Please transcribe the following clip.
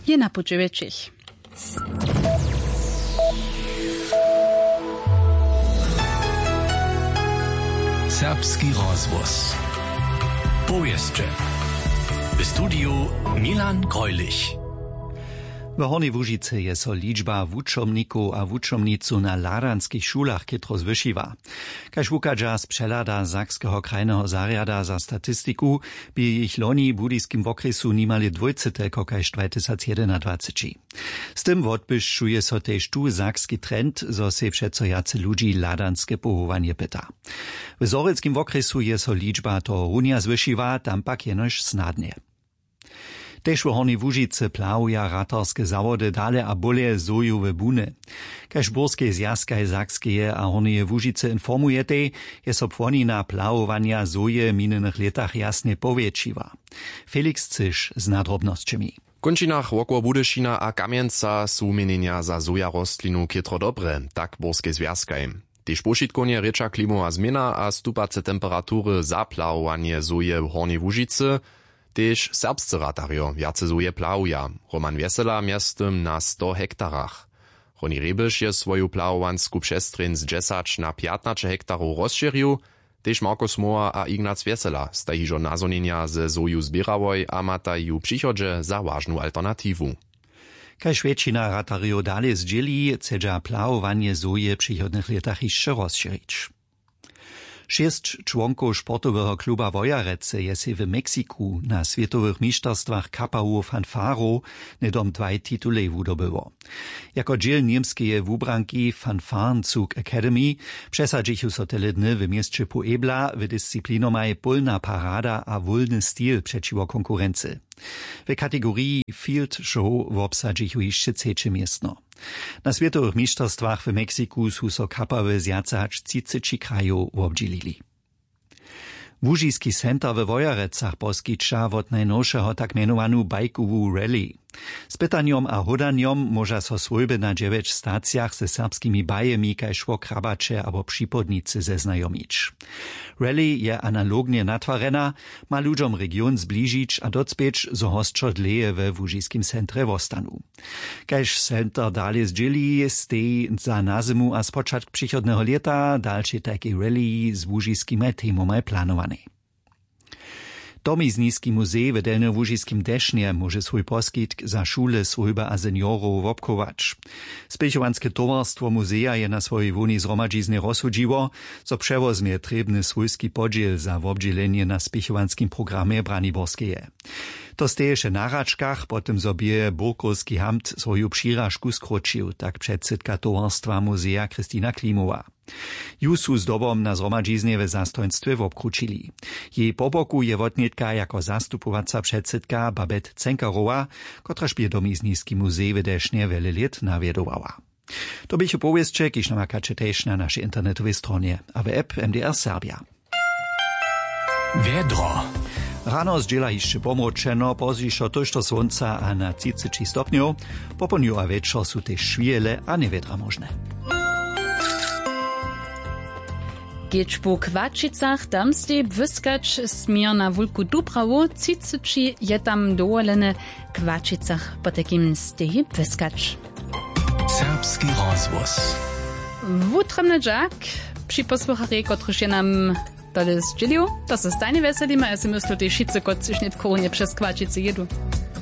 je na Pučevičich. Serbski rozvoz. Powieszcze. W studiu Milan Greulich. W Hornej Łužicy je so liczba wučomników a wučomnicu na ladanskich šulach kytro zwyšiła. Kaž wukadža z przelada Sakskeho krajneho zariada za statistiku, by ich loni w budyskim okresu nimali dwojcytelko kaž 2021. Z tym odbyszczuje so tež tu sakski trend, zo se přeco jacy ludzi ladanske pochowanie pyta. W zoreckim okresu je so liczba to runia zwyšiła, tam pak jenož snadnie. Tež v Hornej Łužicy plavuja ratarske zawody dale a bole zojowe buny. Kaž Burske zjazkaj Sakskeje a Horneje Łužice informujete, je so płonina plavovania zoje minionych letach jasne powiększyła. Felix Cyš z nadrobnosćami. W končinach wokół Budyšina a Kamjenca su mienienia za zoja rostlinu kytro dobre, tak Burske zjazkaj. Tež pošitkonie reča klimova zmiena a stupace temperatury za plavovanie zoje w Hornej Łužicy, tež serbscy ratario jace zoje plavuja. Roman Wesela miastem na 100 hektarach. Roni Rebiš je svoju plavovansku přestrin z 10 na 15 hektarów rozširil, tež Marko Smoa a Ignac Wesela stajižo nazonenia ze zoju zbierawoj a matajú přichodže za vážnu alternativu. Kaž väčšina ratario dale zdjeli, chcedža plavovanie zoje v przychodnych letach jeszcze rozširić. 6 członków sportowego kluba Wojarece je se w Meksiku na światowych mistrzostwach kapało fanfaro nedom 2 titule wydobyło. Jako dziel niemskie wubranki Fanfarenzug Academy przesadzichu so tele dny w mieście Puebla w dyscyplinomaj polna parada a wolny styl przeciwko konkurency. W kategorii Field Show w obsadzichu jeszcze 3 miestno. Na światowych mistrzostwach w Meksiku su so kapawe z jaca 30 krajów obdzielili. Łužiski center w Wojarecach poskytča od najnowszego tak mianowanu bajkową rally. Z pytaniom a hodaniom może so swojby na 9 stacjach ze serbskimi bajemi kaž krabacze albo przypodnicy zeznajomić. Rally je analognie natwarena, ma ludziom region zbližić a docpieć, zo hostčo dleje we Łužiskim centre wostanu. Kaž center dalej zdjeli, stej za nazimu a spočatk przychodnego leta dalsze takie rally z łužiskimi temomaj planowane. Domizniski muzej w Delnjołužiskim Dešnie może swój poskitk za szule swojba a seniorów obkować. Spěchowanske towarstwo muzeja je na swojej woni zromadzizny rozsudziło, co przewozmie trebny swójski podziel za obdzielenie na spěchovanskim programie Braniborskeje. To steješe na račkach, potem sobie Burkowski Hamt swoju přiražku skročił, tak předsydka towarstwa muzeja Kristina Klimowa. Ju su z dobom na zromadziznie w zastojnstwie obkručili. Jej po boku je wotnietka jako zastupowaca předsydka Babette Cenkarowa, kotraż Domizniski muzej w Dešnie wiele lat nawiedowała. To byście powieszcze, kiż namakacie też na naszej internetowej stronie, a w app MDR Serbia. Vedro. Rano zdjela jeszcze pomročeno, pozdzišo tošto słonca a na 30 stopniów, po południu a wieczor su też švijele a nevedra možne. Keď po Kvačicach tam ste vyskać smier na Vulku Dubrawu, cicuči je tam dovolene Kvačicach po takim stehi vyskać. Serbski rozvoz. Wutremny dżak, przy posłuchach kotryż je nam tole zdjelił, to se stanie weselimy, a se myślą, że wszyscy kot sich nie w koronie przez Kvačice jedu.